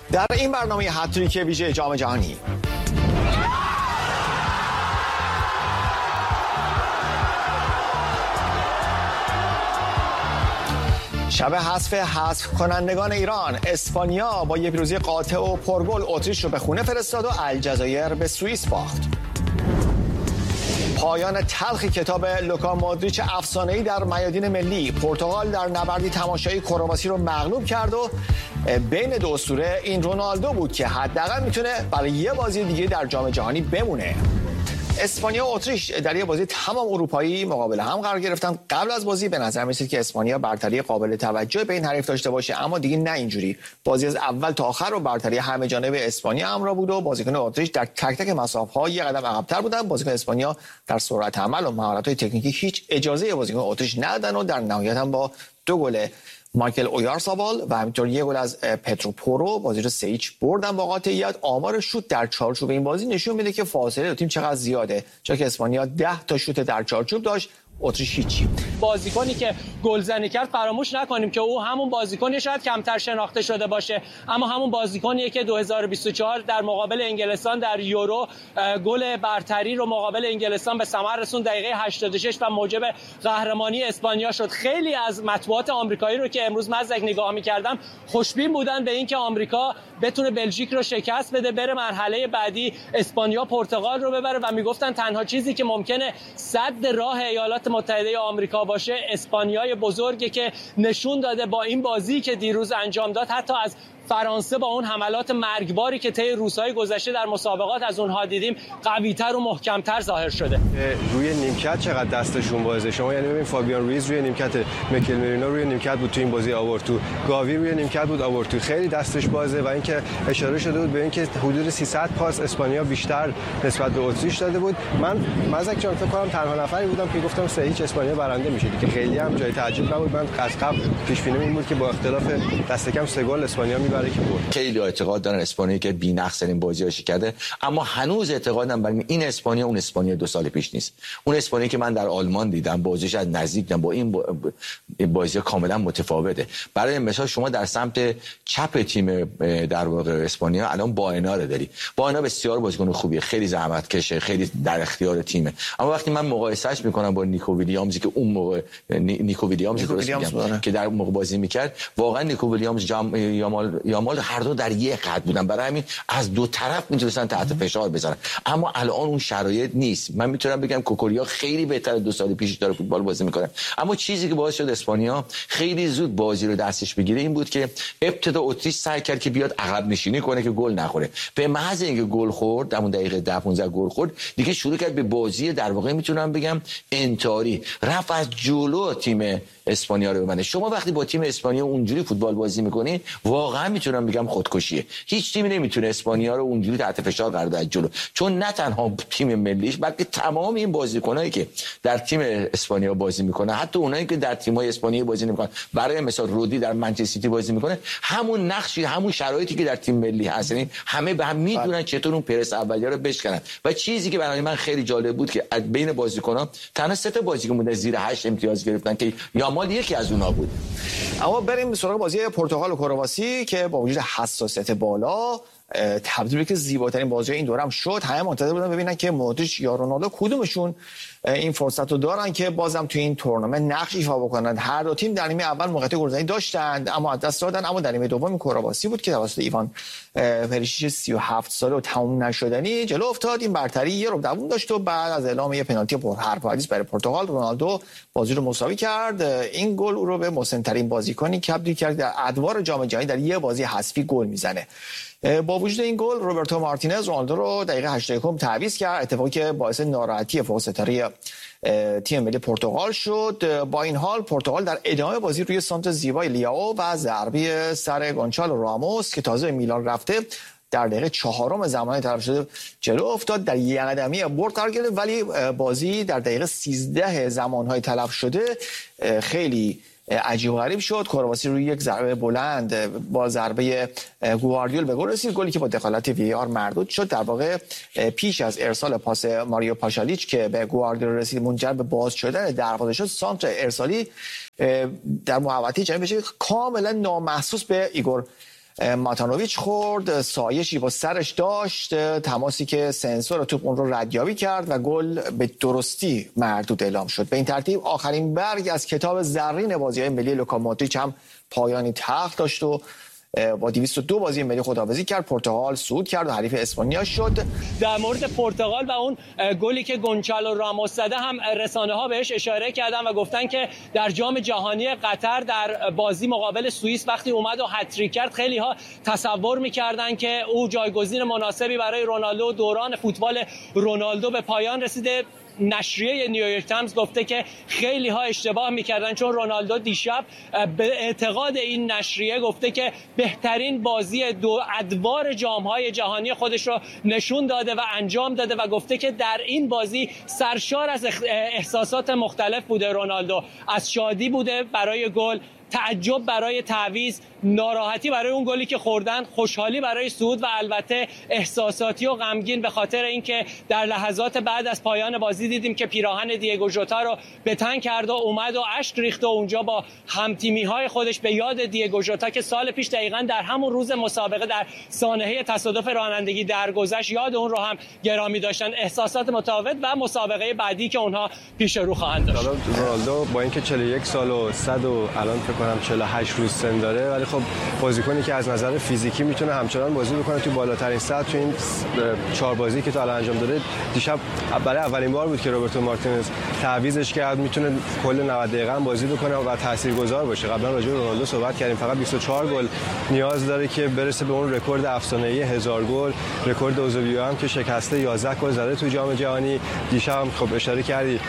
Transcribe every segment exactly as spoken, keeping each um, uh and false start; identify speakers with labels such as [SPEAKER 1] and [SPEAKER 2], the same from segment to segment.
[SPEAKER 1] در این برنامه هتریک ویژه جام جهانی شب حذف حذف کنندگان ایران، اسپانیا با یک پیروزی قاطع و پرگل اتریش رو به خونه فرستاد و الجزایر به سوئیس باخت. پایان تلخ کتاب لوکا مودریچ افسانه‌ای در میادین ملی، پرتغال در نبردی تماشایی کرواسی رو مغلوب کرد و بین دو اسطوره این رونالدو بود که حداقل میتونه برای یه بازی دیگه در جام جهانی بمونه. اسپانیا و اتریش در یک بازی تمام اروپایی مقابل هم قرار گرفتن. قبل از بازی به نظر می‌رسید که اسپانیا برتری قابل توجه به این حریف داشته باشه، اما دیگه نه اینجوری. بازی از اول تا آخر رو برتری همه جانبه اسپانیا همراه بود و بازیکن اتریش در تک تک مسافه‌ها یک قدم عقب‌تر بودن. بازیکن اسپانیا در سرعت عمل و مهارت‌های تکنیکی هیچ اجازه بازیکن اتریش ندادن و در نهایت هم با دو گل مایکل اویارسابال و همینطور یک گل از پترو پورو بازی رو سه هیچ بردن با قاطعیت. آمار شوت در چارچوب این بازی نشون میده که فاصله دو تیم چقدر زیاده، چون که اسپانیا ده تا شوت در چارچوب داشت، اتریش هیچی.
[SPEAKER 2] بازیکنی که گلزنی کرد فراموش نکنیم که او همون بازیکنی شاید کمتر شناخته شده باشه، اما همون بازیکنیه که دو هزار و بیست و چهار در مقابل انگلستان در یورو گل برتری رو مقابل انگلستان به ثمر رسوند، دقیقه هشتاد و شش و موجب قهرمانی اسپانیا شد. خیلی از مطبوعات آمریکایی رو که امروز مزدک نگاه می‌کردم خوشبین بودن به اینکه آمریکا بتونه بلژیک رو شکست بده، بره مرحله بعدی، اسپانیا پرتغال رو ببره و میگفتن تنها چیزی که ممکنه سد راه ایالات متحده آمریکا باشه اسپانیای بزرگی که نشون داده با این بازی که دیروز انجام داد حتی از فرانسه با اون حملات مرگباری که طی روزهای گذشته در مسابقات از اونها دیدیم قوی‌تر و محکم‌تر ظاهر شده.
[SPEAKER 3] روی نیمکت چقدر دستشون بازه، شما یعنی ببین فابیان رویز روی نیمکت، میکل مرینا روی نیمکت بود تو این بازی آورد تو، گاوی روی نیمکت بود آورد تو، خیلی دستش بازه و اینکه اشاره شده بود به اینکه حدود سیصد پاس اسپانیا بیشتر نسبت به اتریش داده بود. من مزک جان فکر کنم تنها نفری بودم که گفتم سه هیچ اسپانیا برنده میشه، که خیلی هم جای تعجب نبود. من از قبل پیش بینی این بود که با اختلاف دست کم سه گل اسپانیا میبره.
[SPEAKER 4] خیلی اعتقاد دارن اسپانیا که بی‌نقص‌ترین بازی‌هاش کرده، اما هنوز اعتقادم بر این اسپانیا اون اسپانیا دو سال پیش نیست. اون اسپانیا که من در آلمان دیدم بازیش از نزدیک دیدم با این بازی کاملا متفاوته. برای مثال شما در سمت چپ تیم در واقع اسپانیا الان باینا رو داری. باینا بسیار بازیکن خوبیه، خیلی زحمت کشه، خیلی در اختیار تیمه، اما وقتی من مقایسهش میکنم با نیکو ویلیامزی که اون موقع نیکو ویلیامز که در موقع بازی میکرد، واقعا نیکو ویلیامز جام یامال یامال هر دو در یک قد بودن، برای همین از دو طرف میتونستن تحت فشار بذارن، اما الان اون شرایط نیست. من میتونم بگم کوکوریا خیلی بهتر دو سال پیش داره فوتبال بازی میکنه، اما چیزی که باعث شد اسپانیا خیلی زود بازی رو دستش بگیره این بود که ابتدا اتریش سعی کرد که بیاد عقب نشینی کنه که گل نخوره. به محض اینکه گل خورد در اون دقیقه ده پانزده گل خورد، دیگه شروع کرد به بازی در واقع میتونم بگم انتاری، رفت از جلو تیم اسپانیا رو ببنده. شما وقتی با تیم اسپانیا اونجوری فوتبال بازی میکنین واقعا میتونم بگم خودکشیه. هیچ تیمی نمیتونه اسپانیا رو اونجوری تحت فشار قرار بده جلو، چون نه تنها تیم ملیش بلکه تمام این بازیکنایی که در تیم اسپانیا بازی میکنه، حتی اونایی که در تیم‌های اسپانیایی بازی نمیکنن، برای مثال رودی در منچستر سیتی بازی میکنه، همون نقشی همون شرایطی که در تیم ملی هست، یعنی همه به هم میدونن چطور اون پرس اولیه رو بشکنن. و چیزی که برای من خیلی جالب بود که بین بازیکنان تنها سه تا بازیکن بودن زیر هشت امتیاز گرفتن که یامال یکی از اونها بود.
[SPEAKER 1] اما بریم سراغ بازی پرتغال و کرواسی که با وجود حساسیت بالا تبدیل به زیباترین بازی این دوره هم شد. همه منتظر بودن ببینن که مودریچ یا رونالدو کدومشون این فرصت رو دارن که بازم توی این تورنمنت نقش ایفا بکنن. هر دو تیم در نیمه اول موقعیت گلزنی داشتند اما از دست دادن، اما در نیمه دوم کرواسی بود که توسط ایوان پریشیچ سی و هفت ساله و تمام نشدنی جلو افتاد. این برتری یه رو دوام داشت و بعد از اعلام یه پنالتی پر حرف و حدیث برای پرتغال، رونالدو بازی رو مساوی کرد. این گل او رو به مسن‌ترین بازیکنی که تبدیل کرد در ادوار جام جهانی در یه بازی حذفی گل میزنه. با وجود این گل روبرتو مارتینز رونالدو رو دقیقه هشتاد و یک تعویض کرد، اتفاقی که باعث ناراحتی فوق الستاره تیم ملی پرتغال شد. با این حال پرتغال در ادامه بازی روی سانت زیبای لیاو و ضربه سر گونچالو راموس که تازه میلان رفته در دقیقه چهارم زمانی طرف شده جلو افتاد، در یک قدمی برد قرار گرفت، ولی بازی در دقیقه سیزده زمانهای تلف شده خیلی عجیب و غریب شد. کرواسی روی یک ضربه بلند با ضربه گواردیول به گل رسید، گلی که با دخالت وی آر مردود شد. در واقع پیش از ارسال پاس ماریو پاشالیچ که به گواردیول رسید منجر به باز شدن دروازه شد، سانتر ارسالی در محوطه جریمه بشه کاملا نامحسوس به ایگور ماتانوویچ خورد، سایشی با سرش داشت، تماسی که سنسور توپ اون رو ردیابی کرد و گل به درستی مردود اعلام شد. به این ترتیب آخرین برگ از کتاب زرین بازی‌های ملی لوکا مودریچ هم پایانی تلخ داشت و با دویست و دو بازی ملی خداحافظی کرد. پرتغال صعود کرد و حریف اسپانیا شد.
[SPEAKER 2] در مورد پرتغال و اون گلی که گونچالو راموس زده هم رسانه‌ها بهش اشاره کردن و گفتن که در جام جهانی قطر در بازی مقابل سوئیس وقتی اومد و هتریک کرد خیلی ها تصور می‌کردن که او جایگزین مناسبی برای رونالدو، دوران فوتبال رونالدو به پایان رسیده. نشریه نیویورک تایمز گفته که خیلی ها اشتباه میکردن چون رونالدو دیشب به اعتقاد این نشریه گفته که بهترین بازی دو ادوار جام‌های جهانی خودش رو نشون داده و انجام داده و گفته که در این بازی سرشار از احساسات مختلف بوده. رونالدو از شادی بوده برای گل، تعجب برای تعویض، ناراحتی برای اون گلی که خوردن، خوشحالی برای صعود و البته احساساتی و غمگین به خاطر اینکه در لحظات بعد از پایان بازی دیدیم که پیراهن دیگو ژوتا رو به تن کرد و اومد و اشک ریخت و اونجا با همتیمی‌های خودش به یاد دیگو ژوتا که سال پیش دقیقاً در همون روز مسابقه در سانحه تصادف رانندگی درگذشت یاد اون رو هم گرامی داشتن. احساسات متفاوت و مسابقه بعدی که اونها پیش رو خواهند داشت.
[SPEAKER 3] رونالدو با اینکه چهل و یک سال و صد و الان فکر کنم چهل و هشت روز سن داره، ولی خب بازیکنی که از نظر فیزیکی میتونه همچنان بازی بکنه تو بالاترین سطح تو این چهار بازی که تا الان انجام داده. دیشب برای اولین بار بود که روبرتو مارتینز تعویضش کرد، میتونه کل نود دقیقه هم بازی بکنه و تاثیرگذار باشه. قبلا راجع به رونالدو صحبت کردیم، فقط بیست و چهار گل نیاز داره که برسه به اون رکورد افسانه‌ای هزار گل. رکورد اوزویو هم که شکسته یازده گل زده تو جام جهانی. دیشب خب اشاره کردی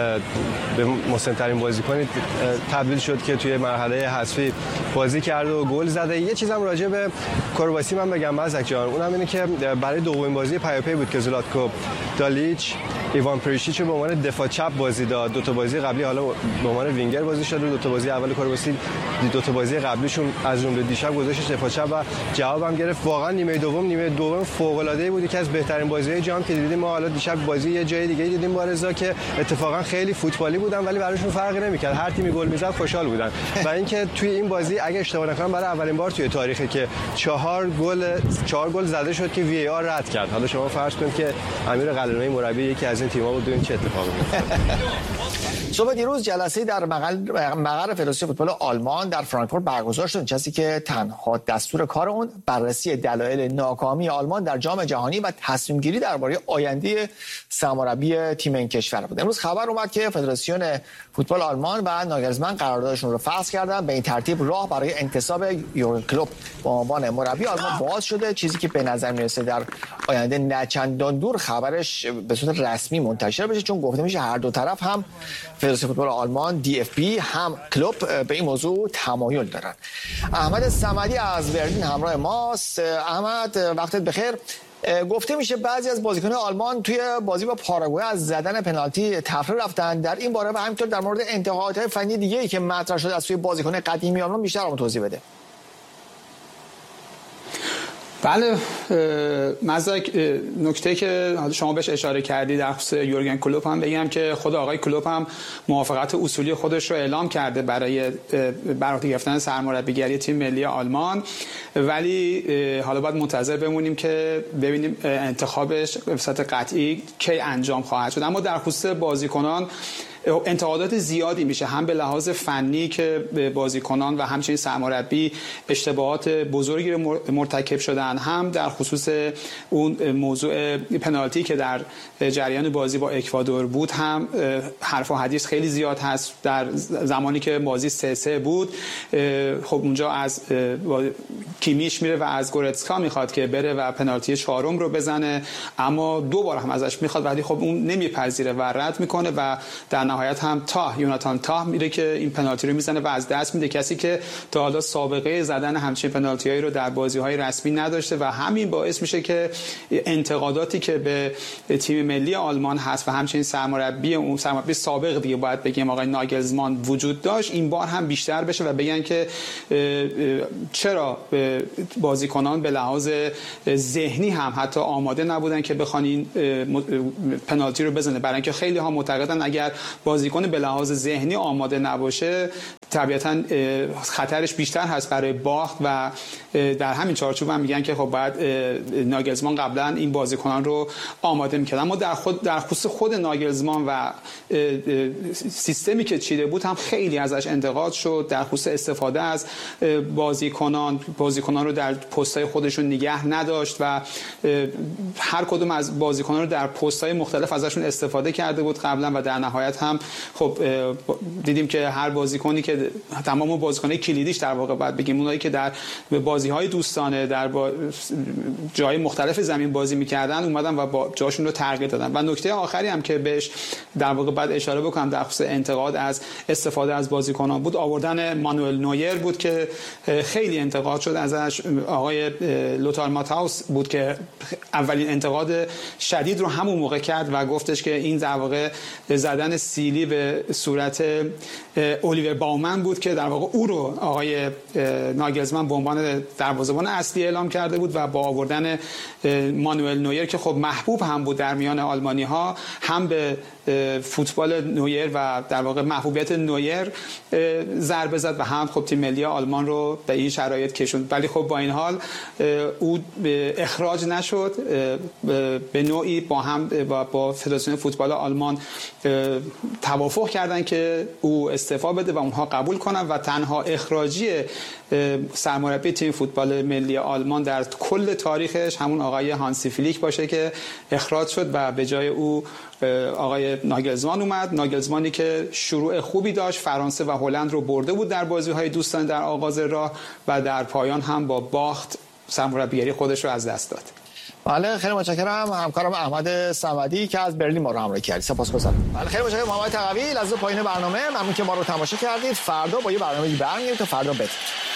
[SPEAKER 3] به مسن‌ترین بازیکن تبدیل شد که توی مرحله حذفی بازی کرده و گل زده. یه چیزم راجع به کرواسی من بگم مزدک جان، اونم اینه که برای دومین بازی پیاپی بود که زلاتکو دالیچ ایوان پریشیچ به عنوان دفاع چپ بازی داد. دو تا بازی قبلی حالا به عنوان وینگر بازی شد. دو تا بازی اول کرواسی دو تا بازی قبلیشون از جمله دیشب گذاشتش دفاع چپ و جوابم گرفت. واقعا نیمه دوم نیمه دوم فوق العاده بود، یکی از بهترین بازی‌های جام که دیدیم. ما حالا دیشب بازی یه جای دیگه دیدیم با رضا که اتفاقا خیلی فوتبالی بودن ولی براشون فرقی نمی‌کرد، هر تیمی گل می‌زد خوشحال بودن. و اینکه توی این بازی اگه اشتباه نکنم برای اولین بار توی تاریخی که چهار گل چهار گل زده شد که وی ای آر رد کرد. حالا شما فرض کنید که امیر قلعه‌نویی مربی یکی از این تیم‌ها بود، این چه اتفاقی میفته.
[SPEAKER 1] صبح دیروز جلسه در مقر فدراسیون فوتبال آلمان در فرانکفورت برگزار شد، کسی که تنها دستور کار اون بررسی دلایل ناکامی آلمان در جام جهانی و تصمیم گیری درباره آینده سرمربی تیم این کشور بود. امروز خبر اومد که فدراسیون فوتبال آلمان و ناگلزمن قراردادشون رو فسخ کردن. به این ترتیب راه برای انتصاب یورگن کلوپ به عنوان مربی آلمان باز شده، چیزی که به نظر میرسه در آینده نه چندان دور خبرش به صورت رسمی منتشر بشه، چون گفته میشه هر دو طرف هم فدراسیون فوتبال آلمان دی اف بی هم کلوب به این موضوع تمایل دارن. احمد صمدی از برلین همراه ماست. احمد وقتت بخیر. گفته میشه بعضی از بازیکنان آلمان توی بازی با پاراگوئه از زدن پنالتی تفره رفتن. در این باره و همینطور در مورد انتقادهای فنی دیگه‌ای که مطرح شده از سوی بازیکن قدیمی آلمان بیشتر هم توضیح بده.
[SPEAKER 5] بله مزدک، نکته که شما بهش اشاره کردی در خصوص یورگن کلوپ هم بگم که خود آقای کلوپ هم موافقت اصولی خودش رو اعلام کرده برای بر عهده گرفتن سرمربیگری تیم ملی آلمان، ولی حالا باید منتظر بمونیم که ببینیم انتخابش به صورت قطعی کی انجام خواهد شد. اما در خصوص بازیکنان انتقادات زیادی میشه، هم به لحاظ فنی که بازیکنان و همچنین سرمربی اشتباهات بزرگی رو مرتکب شدن، هم در خصوص اون موضوع پنالتی که در جریان بازی با اکوادور بود هم حرف و حدیث خیلی زیاد هست. در زمانی که بازی سه سه بود خب اونجا از کیمیش میره و از گورتسکا میخواد که بره و پنالتی چهارم رو بزنه، اما دو بار هم ازش میخواد ولی خب اون نمیپذیره و رد میکنه و در نهایت هم تاه یوناتان تاه میره که این پنالتی رو میزنه و از دست میده، کسی که تا حالا سابقه زدن همچین پنالتیایی رو در بازی‌های رسمی نداشته و همین باعث میشه که انتقاداتی که به تیم ملی آلمان هست و همچنین سرمربی اون سرمربی سابق دیگه باید بگیم آقای ناگلزمان وجود داشت این بار هم بیشتر بشه و بگن که چرا بازیکنان به لحاظ ذهنی هم حتی آماده نبودن که بخوان این پنالتی رو بزنه، برای اینکه خیلی ها معتقدن اگر بازیکن به لحاظ ذهنی آماده نباشه طبیعتاً خطرش بیشتر هست برای باخت و در همین چارچوب هم میگن که خب بعد ناگلزمان قبلا این بازیکنان رو آماده می‌کرد. اما در خود در خصوص خود ناگلزمان و سیستمی که چیده بود هم خیلی ازش انتقاد شد در خصوص استفاده از بازیکنان بازیکنان رو در پست‌های خودشون نگه نداشت و هر کدوم از بازیکنان رو در پست‌های مختلف ازشون استفاده کرده بود قبلا و در نهایت هم خب دیدیم که هر بازیکنی که تمام بازیکن‌های کلیدیش در واقع بعد بگیم اونایی که در بازی‌های دوستانه در با جای مختلف زمین بازی می‌کردن اومدن و با جاشون رو تغییر دادن. و نکته آخری هم که بهش در واقع بعد اشاره بکنم در خصوص انتقاد از استفاده از بازیکنان بود آوردن مانوئل نویر بود که خیلی انتقاد شد ازش. آقای لوتار ماتاوس بود که اولین انتقاد شدید رو همون موقع کرد و گفتش که این در واقع زدن سیلی به صورت الیور باومن بود که در واقع او رو آقای ناگلزمان به عنوان دروازه‌بان اصلی اعلام کرده بود و با آوردن مانوئل نویر که خب محبوب هم بود در میان آلمانی‌ها هم به فوتبال نویر و در واقع محبوبیت نویر ضربه زد و هم خب تیم ملی آلمان رو به این شرایط کشوند. ولی خب با این حال او اخراج نشد، به نوعی با هم با, با فدراسیون فوتبال آلمان توافق کردن که او استعفا بده و اونها قبول کنن و تنها اخراجی سرمربی تیم فوتبال ملی آلمان در کل تاریخش همون آقای هانسی فلیک باشه که اخراج شد و به جای او آقای ناگلزمان اومد. ناگلزمانی که شروع خوبی داشت، فرانسه و هلند رو برده بود در بازی‌های دوستانه در آغاز راه و در پایان هم با باخت سرمربیگری خودش رو از دست داد.
[SPEAKER 1] بله خیلی متشکرم همکارم احمد صمدی که از برلین ما رو همراهی کردید. سپاسگزارم. بله خیلی متشکرم محمد تقوی. لحظه پایین برنامه ممنون که ما رو تماشا کردید. فردا با یه برنامه‌ای برمیگردیم تا فردا بدرود.